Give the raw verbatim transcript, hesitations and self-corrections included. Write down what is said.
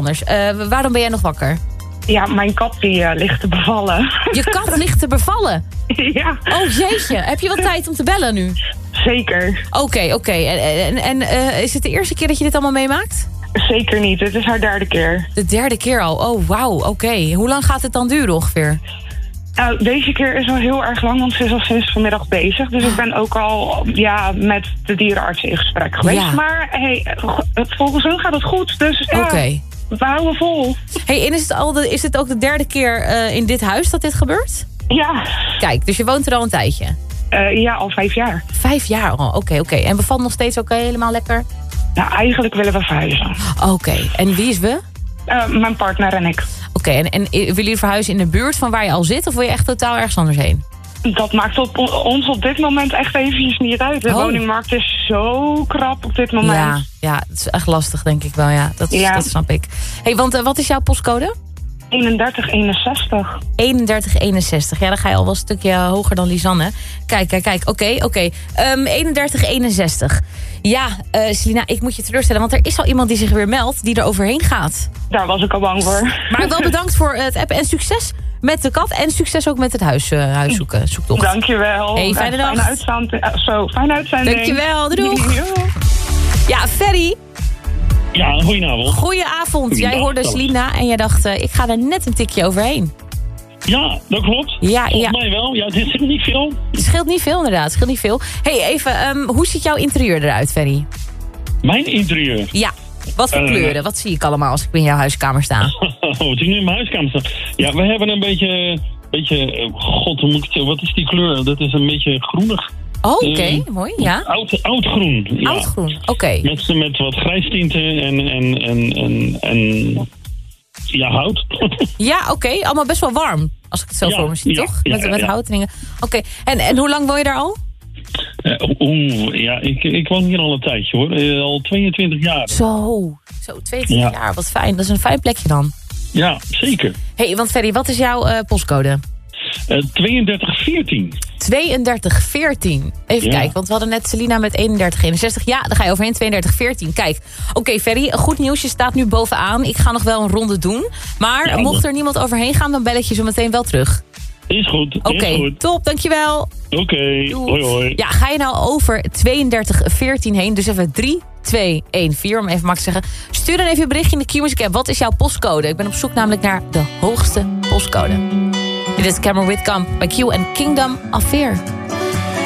anders. Uh, waarom ben jij nog wakker? Ja, mijn kat die uh, ligt te bevallen. Je kat ligt te bevallen? Ja. Oh jeetje, heb je wat tijd om te bellen nu? Zeker. Oké, okay, oké. Okay. En, en, en uh, is het de eerste keer dat je dit allemaal meemaakt? Zeker niet, het is haar derde keer. De derde keer al? Oh, wauw, oké. Okay. Hoe lang gaat het dan duren ongeveer? Nou, deze keer is wel heel erg lang, want ze is al sinds vanmiddag bezig. Dus ik ben ook al ja, met de dierenarts in gesprek geweest. Ja. Maar hey, volgens hun gaat het goed, dus ja, okay. We houden vol. Hey, en is het, al de, is het ook de derde keer uh, in dit huis dat dit gebeurt? Ja. Kijk, dus je woont er al een tijdje? Uh, ja, al vijf jaar. Vijf jaar al, oké, okay, oké. Okay. En bevalt nog steeds oké, okay, helemaal lekker? Nou, eigenlijk willen we verhuizen. Oké, okay. En wie is we? Uh, mijn partner en ik. Oké, okay, en, en willen jullie verhuizen in de buurt van waar je al zit? Of wil je echt totaal ergens anders heen? Dat maakt op, ons op dit moment echt eventjes niet uit. De oh. woningmarkt is zo krap op dit moment. Ja, ja, het is echt lastig, denk ik wel. Ja, dat, ja. dat snap ik. Hey, want uh, wat is jouw postcode? eenendertig eenenzestig. eenendertig eenenzestig. Ja, dan ga je al wel een stukje hoger dan Lisanne. Kijk, kijk, kijk. Oké, okay, oké. Okay. Um, eenendertig eenenzestig. Ja, uh, Selina, ik moet je teleurstellen, want er is al iemand die zich weer meldt die er overheen gaat. Daar was ik al bang voor. Maar wel bedankt voor het appen en succes met de kat en succes ook met het huis, uh, huiszoeken, zoektocht. Dankjewel. Hey, fijne dag. Fijne uitzending. Uh, zo, fijne uitzending. Dankjewel, doei doei. Ja, Ferry. Ja, goedenavond. Goedenavond. Jij hoorde Selina en jij dacht, uh, ik ga er net een tikje overheen. Ja, dat klopt. Ja, Volgens ja. mij wel. Ja, het scheelt niet veel. Het scheelt niet veel, inderdaad. Het scheelt niet veel. Hey, even, um, hoe ziet jouw interieur eruit, Ferry? Mijn interieur? Ja. Wat voor uh, kleuren? Wat zie ik allemaal als ik in jouw huiskamer sta? Oh, het is nu in mijn huiskamer sta. Ja, we hebben een beetje, beetje god, hoe moet ik het, wat is die kleur? Dat is een beetje groenig. Oh, oké. Okay. Uh, Mooi, ja. Oud, oudgroen. Ja. Oudgroen, oké. Okay. Met, met wat grijstinten en, en, en, en, en ja, hout. Ja, oké. Okay. Allemaal best wel warm. Als ik het zo ja, voor me zie, ja, toch? Ja, met ja, met ja. hout en dingen. Oké. Okay. En, en hoe lang woon je daar al? Uh, Oeh, ja, ik, ik woon hier al een tijdje, hoor. Uh, al tweeëntwintig jaar. Zo, zo tweeëntwintig ja. jaar. Wat fijn. Dat is een fijn plekje dan. Ja, zeker. Hey, want Ferry, wat is jouw uh, postcode? Uh, tweeëndertig veertien. tweeëndertig veertien. Even ja. kijken, want we hadden net Selina met eenendertig eenenzestig. Ja, dan ga je overheen, tweeëndertig veertien. Kijk, oké okay, Ferry, goed nieuws. Je staat nu bovenaan. Ik ga nog wel een ronde doen. Maar ja, mocht er niemand overheen gaan, dan bel ik je zo meteen wel terug. Is goed. Oké, okay, top, dankjewel. Oké, okay, hoi hoi. Ja, ga je nou over tweeëndertig veertien heen, dus even drie twee een vier, om even makkelijk te zeggen. Stuur dan even een berichtje in de Q-Music app. Wat is jouw postcode? Ik ben op zoek namelijk naar de hoogste postcode. Dit is Cameron Whitcomb bij Q en Kingdom of Fear.